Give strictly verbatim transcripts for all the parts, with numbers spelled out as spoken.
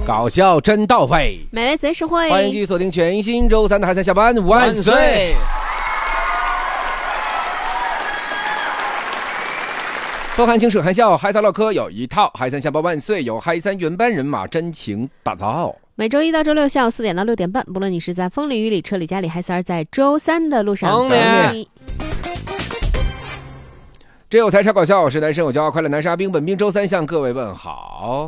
搞笑真到位， 美味贼实惠。 欢迎继续锁定全新周三的海参下班万岁。风寒清水含笑，嗨三唠嗑有一套，嗨三下班万岁，有嗨三原班人马真情打造。 每周一到周六下午四点到六点半，不论你是在风里雨里车里家里，嗨三儿在周三的路上等你。 这有才超搞笑，我是男生有骄傲快乐男沙兵，本兵周三向各位问好。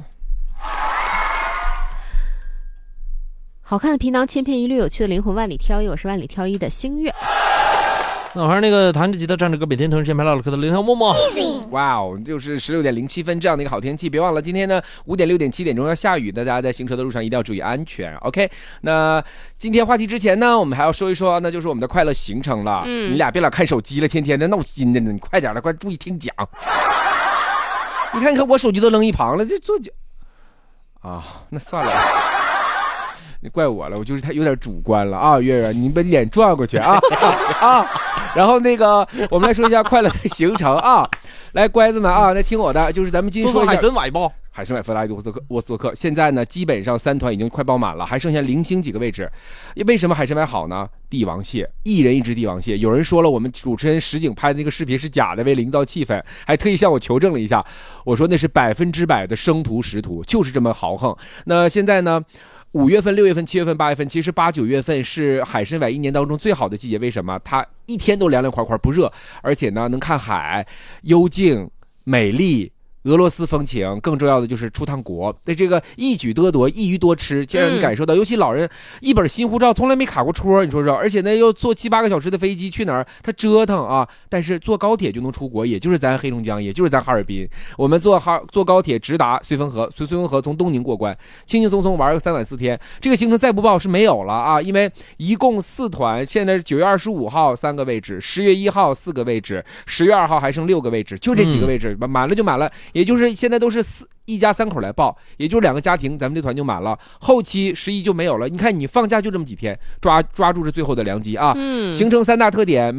好看的皮囊千篇一律，有趣的灵魂万里挑一，我是万里挑一的星月。 那我还是那个弹着吉他站着歌每天同时间拍唠唠嗑的零条默默。 哇哦，就是十六点零七分这样的一个好天气，别忘了今天呢五点六点七点钟要下雨的，大家在行车的路上一定要注意安全。OK， 那今天话题之前呢，我们还要说一说，那就是我们的快乐行程了。嗯，你俩别老看手机了，天天的闹心的呢，你快点的，快注意听讲。你看，你看我手机都扔一旁了，这坐脚啊，那算了。你怪我了，我就是他有点主观了啊，月月，你把脸转过去啊啊！然后那个，我们来说一下快乐的行程啊，来，乖子们啊，来听我的，就是咱们今天说一下海参崴不？ 海参崴、弗拉伊多斯克、沃斯托克，现在呢，基本上三团已经快爆满了，还剩下零星几个位置。为什么海参崴好呢？帝王蟹，一人一只帝王蟹。有人说了，我们主持人实景拍的那个视频是假的，为了营造气氛，还特意向我求证了一下。我说那是百分之百的生图实图，就是这么豪横。那现在呢？五月份、六月份、七月份、八月份，其实八九月份是海参崴一年当中最好的季节。为什么？它一天都凉凉快快，不热，而且呢能看海，幽静美丽。俄罗斯风情，更重要的就是出趟国，对这个一举多得，一鱼多吃，先让你感受到。嗯、尤其老人一本新护照从来没卡过戳，你说说，而且呢又坐七八个小时的飞机去哪儿，他折腾啊。但是坐高铁就能出国，也就是咱黑龙江，也就是咱哈尔滨。我们坐哈坐高铁直达绥芬河，绥绥芬河从东宁过关，轻轻松松玩个三晚四天。这个行程再不报是没有了啊，因为一共四团，现在九月二十五号三个位置，十月一号四个位置，十月二号还剩六个位置，就这几个位置，嗯、满了就满了。也就是现在都是四一家三口来报，也就是两个家庭，咱们这团就满了。后期十一就没有了。你看你放假就这么几天，抓抓住这最后的良机啊！嗯，行程三大特点。